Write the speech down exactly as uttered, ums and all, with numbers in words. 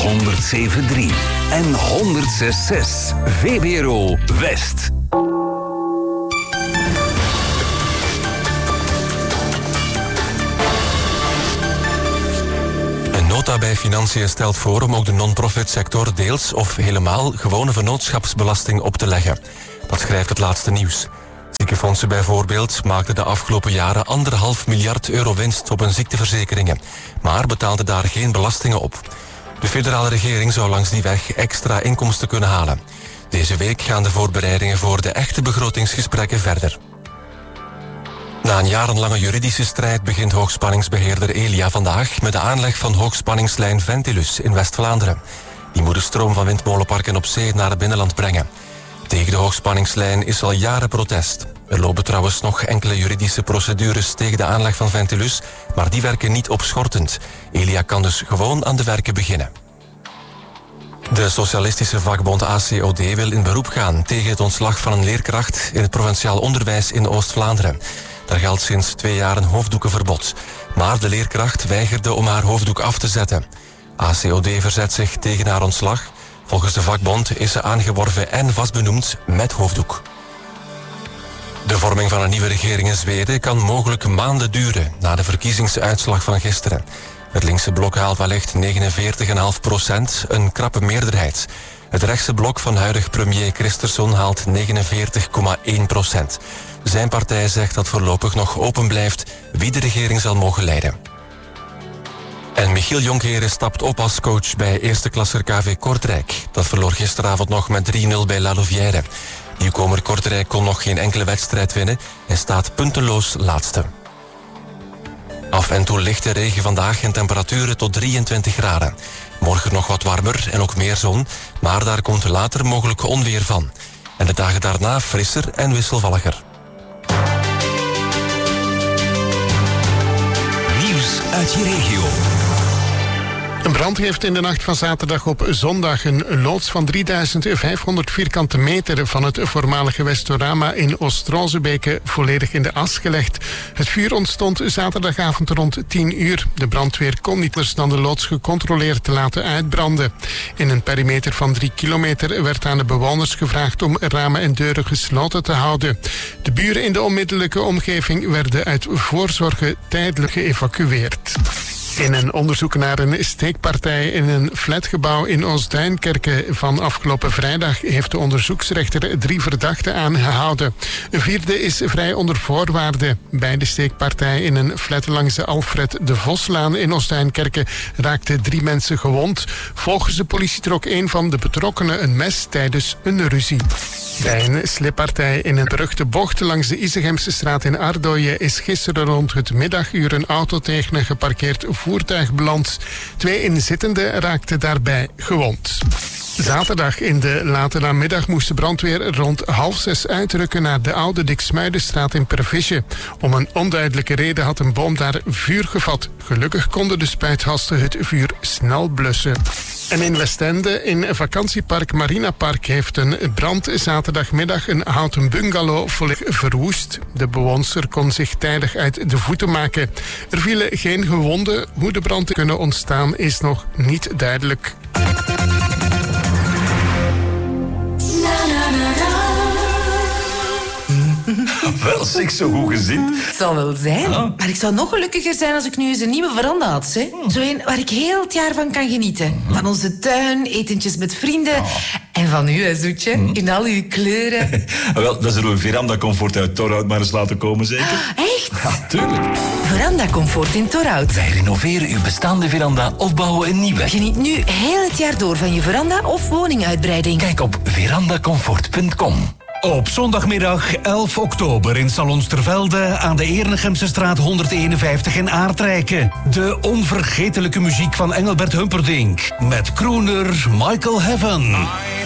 honderdzeven komma drie en honderdzes komma zes. V B R O West. Een nota bij Financiën stelt voor om ook de non-profit sector deels of helemaal gewone vennootschapsbelasting op te leggen. Dat schrijft het laatste nieuws. Ziekenfondsen bijvoorbeeld maakten de afgelopen jaren anderhalf miljard euro winst op hun ziekteverzekeringen, maar betaalden daar geen belastingen op. De federale regering zou langs die weg extra inkomsten kunnen halen. Deze week gaan de voorbereidingen voor de echte begrotingsgesprekken verder. Na een jarenlange juridische strijd begint hoogspanningsbeheerder Elia vandaag met de aanleg van hoogspanningslijn Ventilus in West-Vlaanderen. Die moet de stroom van windmolenparken op zee naar het binnenland brengen. Tegen de hoogspanningslijn is al jaren protest. Er lopen trouwens nog enkele juridische procedures tegen de aanleg van Ventilus, maar die werken niet opschortend. Elia kan dus gewoon aan de werken beginnen. De socialistische vakbond A C O D wil in beroep gaan tegen het ontslag van een leerkracht in het provinciaal onderwijs in Oost-Vlaanderen. Daar geldt sinds twee jaar een hoofddoekenverbod. Maar de leerkracht weigerde om haar hoofddoek af te zetten. A C O D verzet zich tegen haar ontslag. Volgens de vakbond is ze aangeworven en vastbenoemd met hoofddoek. De vorming van een nieuwe regering in Zweden kan mogelijk maanden duren na de verkiezingsuitslag van gisteren. Het linkse blok haalt wellicht negenenveertig komma vijf procent, een krappe meerderheid. Het rechtse blok van huidig premier Kristersson haalt negenenveertig komma één procent. Zijn partij zegt dat voorlopig nog open blijft wie de regering zal mogen leiden. En Michiel Jonkheere stapt op als coach bij eerste klasser K V Kortrijk. Dat verloor gisteravond nog met drie nul bij La Louvière. Nieuwkomer Kortrijk kon nog geen enkele wedstrijd winnen en staat punteloos laatste. Af en toe lichte regen vandaag en temperaturen tot drieëntwintig graden. Morgen nog wat warmer en ook meer zon, maar daar komt later mogelijk onweer van. En de dagen daarna frisser en wisselvalliger. Nieuws uit je regio. Een brand heeft in de nacht van zaterdag op zondag een loods van drieduizend vijfhonderd vierkante meter van het voormalige Westorama in Oost-Rozebeke volledig in de as gelegd. Het vuur ontstond zaterdagavond rond tien uur. De brandweer kon niet anders dan de loods gecontroleerd te laten uitbranden. In een perimeter van drie kilometer werd aan de bewoners gevraagd om ramen en deuren gesloten te houden. De buren in de onmiddellijke omgeving werden uit voorzorg tijdelijk geëvacueerd. In een onderzoek naar een steekpartij in een flatgebouw in Oost-Duinkerke van afgelopen vrijdag heeft de onderzoeksrechter drie verdachten aangehouden. Een vierde is vrij onder voorwaarden. Bij de steekpartij in een flat langs de Alfred de Voslaan in Oost-Duinkerke raakten drie mensen gewond. Volgens de politie trok een van de betrokkenen een mes tijdens een ruzie. Bij een slippartij in een beruchte bocht langs de Isegemse straat in Ardooien is gisteren rond het middaguur een auto tegen een geparkeerd voertuig beland. Twee inzittenden raakten daarbij gewond. Zaterdag in de late namiddag moest de brandweer rond half zes uitrukken naar de oude Diksmuidenstraat in Pervisje. Om een onduidelijke reden had een boom daar vuur gevat. Gelukkig konden de spuitgasten het vuur snel blussen. En in Westende, in vakantiepark Marina Park, heeft een brand zaterdagmiddag een houten bungalow volledig verwoest. De bewoonster kon zich tijdig uit de voeten maken. Er vielen geen gewonden. Hoe de brand kunnen ontstaan is nog niet duidelijk. Wel, zeg, zo goed gezind. Het zal wel zijn. Ah. Maar ik zou nog gelukkiger zijn als ik nu eens een nieuwe veranda had. Hè? Zo een waar ik heel het jaar van kan genieten. Van onze tuin, etentjes met vrienden. Ah. En van u, hè, zoetje. In al uw kleuren. Wel, dan zullen we Veranda Comfort uit Torhout maar eens laten komen, zeker? Echt? Ja, tuurlijk. Veranda Comfort in Torhout. Wij renoveren uw bestaande veranda of bouwen een nieuwe. Geniet nu heel het jaar door van je veranda of woninguitbreiding. Kijk op verandacomfort punt com. Op zondagmiddag elf oktober in Salons Tervelde aan de Ernegemse straat honderdeenenvijftig in Aardrijken. De onvergetelijke muziek van Engelbert Humperdinck met crooner Michael Heaven.